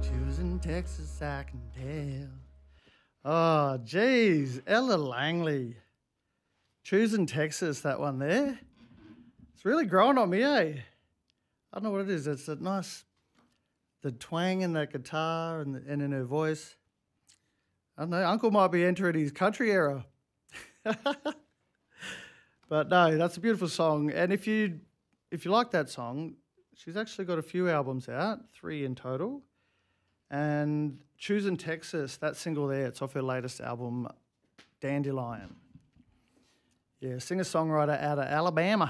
Choosing Texas, I can tell. Oh, geez, Ella Langley. Choosing Texas, that one there. It's really growing on me, eh? I don't know what it is. It's that nice, the twang in that guitar and in her voice. I don't know. Uncle might be entering his country era. But no, that's a beautiful song. And if you like that song, she's actually got a few albums out, 3 in total. And Choosing Texas, that single there, it's off her latest album, Dandelion. Yeah, singer-songwriter out of Alabama.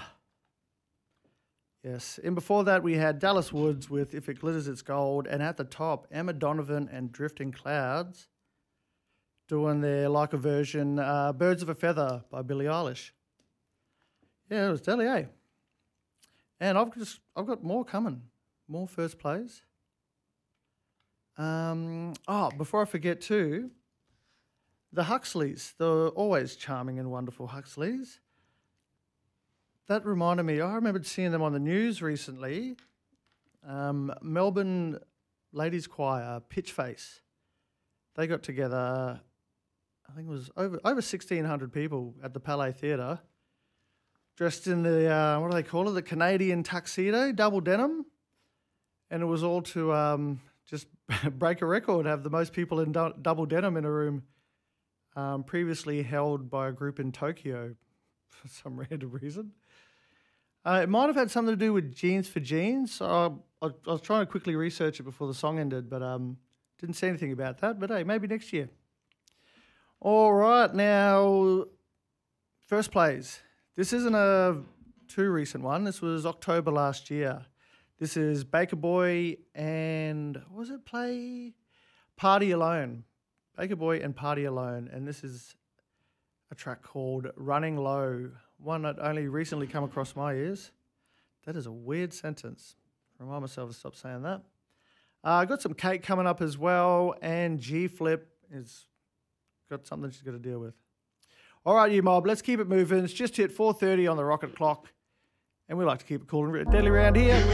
Yes, and before that we had Dallas Woods with If It Glitters It's Gold, and at the top, Emma Donovan and Drifting Clouds doing their like a version, Birds of a Feather by Billie Eilish. Yeah, it was deadly, eh? And I've got more coming, more first plays. Before I forget too, the Huxleys, the always charming and wonderful Huxleys. That reminded me, I remembered seeing them on the news recently. Melbourne Ladies Choir, Pitchface. They got together, I think it was over 1,600 people at the Palais Theatre, dressed in the, what do they call it, the Canadian tuxedo, double denim. And it was all to just break a record, have the most people in double denim in a room, previously held by a group in Tokyo for some random reason. It might have had something to do with Jeans for Jeans. I was trying to quickly research it before the song ended, but didn't see anything about that. But hey, maybe next year. All right, now, first plays. This isn't a too recent one. This was October last year. This is Baker Boy and, what was it, play? Party Alone. Baker Boy and Party Alone. And this is a track called Running Low, one that only recently come across my ears. That is a weird sentence. Remind myself to stop saying that. I've got some Cake coming up as well, and G-Flip has got something she's got to deal with. All right, you mob, let's keep it moving. It's just hit 4:30 on the rocket clock, and we like to keep it cool and deadly around here.